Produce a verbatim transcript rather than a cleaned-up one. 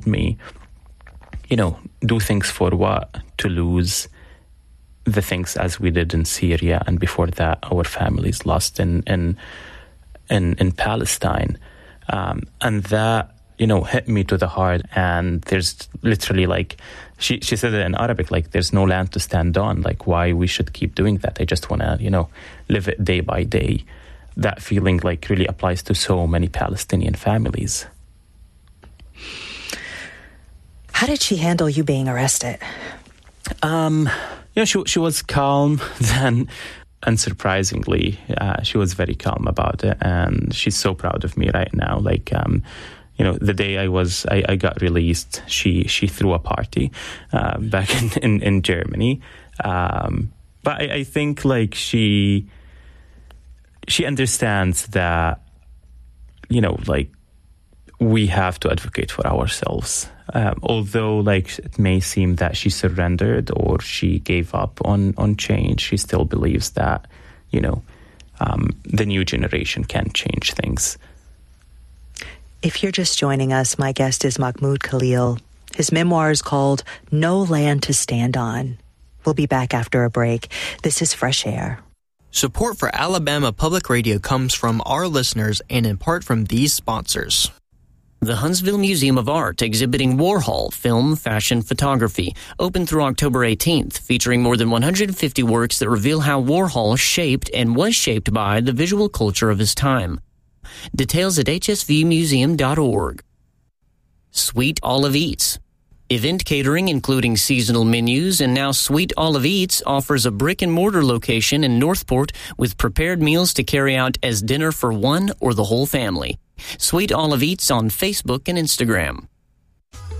me, you know, do things for what? To lose the things as we did in Syria, and before that, our families lost in in in, in Palestine, um, and that, you know, hit me to the heart. And there's literally, like, she she said it in Arabic, like, there's no land to stand on. Like, why we should keep doing that? I just want to, you know, live it day by day. That feeling, like, really applies to so many Palestinian families. How did she handle you being arrested? Um, you know, she she was calm then. Unsurprisingly, uh, she was very calm about it, and she's so proud of me right now. Like, um, you know, the day I was I, I got released, she she threw a party uh, back in, in, in Germany. Um, but I, I think, like, she she understands that, you know, like, we have to advocate for ourselves. Um, although, like, it may seem that she surrendered or she gave up on, on change, she still believes that, you know, um, the new generation can change things. If you're just joining us, my guest is Mahmoud Khalil. His memoir is called No Land to Stand On. We'll be back after a break. This is Fresh Air. Support for Alabama Public Radio comes from our listeners and in part from these sponsors. The Huntsville Museum of Art exhibiting Warhol film, fashion, photography, open through October eighteenth, featuring more than one hundred fifty works that reveal how Warhol shaped and was shaped by the visual culture of his time. Details at h s v museum dot org. Sweet Olive Eats. Event catering including seasonal menus, and now Sweet Olive Eats offers a brick-and-mortar location in Northport with prepared meals to carry out as dinner for one or the whole family. Sweet Olive Eats on Facebook and Instagram.